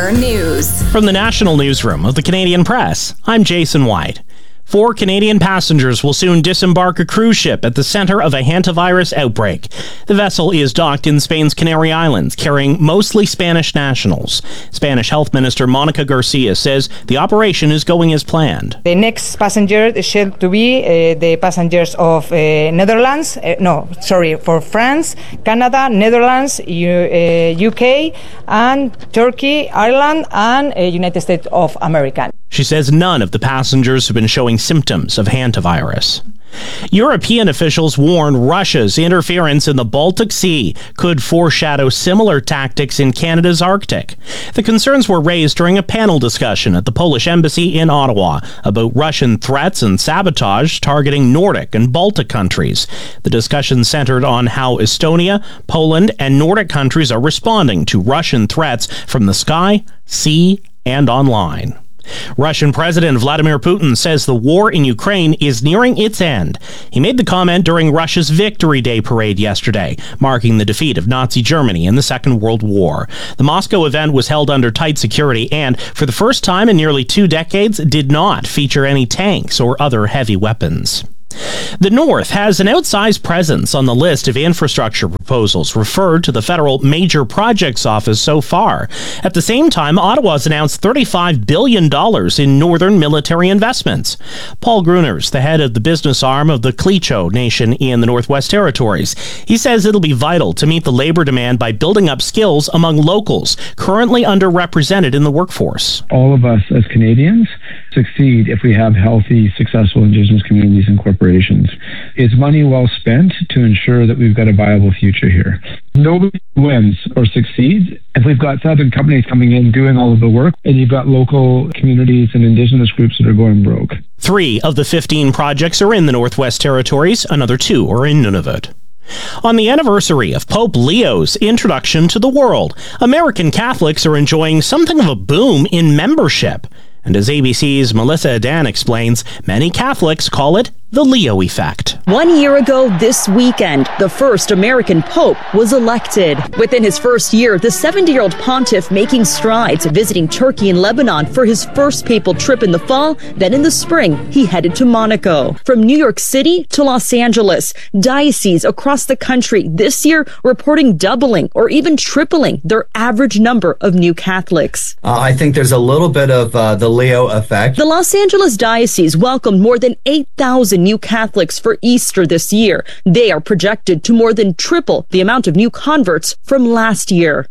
Air News. From the National Newsroom of the Canadian Press, I'm Jason White. 4 Canadian passengers will soon disembark a cruise ship at the center of a hantavirus outbreak. The vessel is docked in Spain's Canary Islands, carrying mostly Spanish nationals. Spanish Health Minister Monica Garcia says the operation is going as planned. The next passenger is scheduled to be the passengers of for France, Canada, Netherlands, UK, and Turkey, Ireland, and United States of America. She says none of the passengers have been showing symptoms of hantavirus. European officials warn Russia's interference in the Baltic Sea could foreshadow similar tactics in Canada's Arctic. The concerns were raised during a panel discussion at the Polish embassy in Ottawa about Russian threats and sabotage targeting Nordic and Baltic countries. The discussion centered on how Estonia, Poland, and Nordic countries are responding to Russian threats from the sky, sea, and online. Russian President Vladimir Putin says the war in Ukraine is nearing its end. He made the comment during Russia's Victory Day parade yesterday, marking the defeat of Nazi Germany in the Second World War. The Moscow event was held under tight security and, for the first time in nearly 2 decades, did not feature any tanks or other heavy weapons. The North has an outsized presence on the list of infrastructure proposals referred to the Federal Major Projects Office so far. At the same time, Ottawa's announced $35 billion in northern military investments. Paul Gruners, the head of the business arm of the Clecho Nation in the Northwest Territories, he says it'll be vital to meet the labor demand by building up skills among locals currently underrepresented in the workforce. All of us as Canadians succeed if we have healthy, successful Indigenous communities and corporations. Is money well spent to ensure that we've got a viable future here? Nobody wins or succeeds if we've got Southern companies coming in doing all of the work and you've got local communities and Indigenous groups that are going broke. 3 of the 15 projects are in the Northwest Territories. Another 2 are in Nunavut. On the anniversary of Pope Leo's introduction to the world, American Catholics are enjoying something of a boom in membership. And as ABC's Melissa Adan explains, many Catholics call it the Leo effect. 1 year ago this weekend, the first American Pope was elected. Within his first year, the 70-year-old pontiff making strides, visiting Turkey and Lebanon for his first papal trip in the fall. Then in the spring, he headed to Monaco. From New York City to Los Angeles, dioceses across the country this year reporting doubling or even tripling their average number of new Catholics. I think there's a little bit of the Leo effect. The Los Angeles Diocese welcomed more than 8,000 new Catholics for Easter this year. They are projected to more than triple the amount of new converts from last year.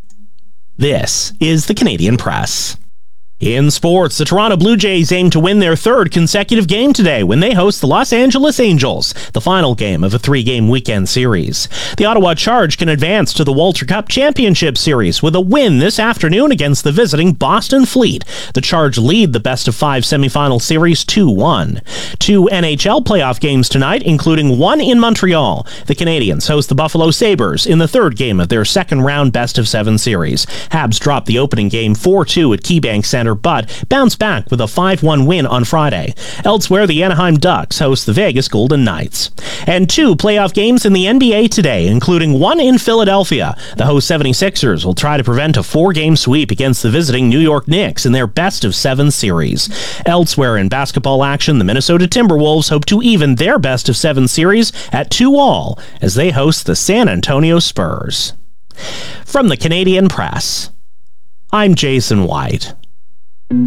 This is the Canadian Press. In sports, the Toronto Blue Jays aim to win their 3rd consecutive game today when they host the Los Angeles Angels, the final game of a 3-game weekend series. The Ottawa Charge can advance to the Walter Cup Championship Series with a win this afternoon against the visiting Boston Fleet. The Charge lead the best-of-5 semifinal series 2-1. 2 NHL playoff games tonight, including one in Montreal. The Canadiens host the Buffalo Sabres in the 3rd game of their 2nd-round best-of-7 series. Habs dropped the opening game 4-2 at KeyBank Center, but bounced back with a 5-1 win on Friday. Elsewhere, the Anaheim Ducks host the Vegas Golden Knights. And 2 playoff games in the NBA today, including one in Philadelphia. The host 76ers will try to prevent a 4-game sweep against the visiting New York Knicks in their best-of-7 series. Elsewhere in basketball action, the Minnesota Timberwolves hope to even their best-of-7 series at 2-2 as they host the San Antonio Spurs. From the Canadian Press, I'm Jason White.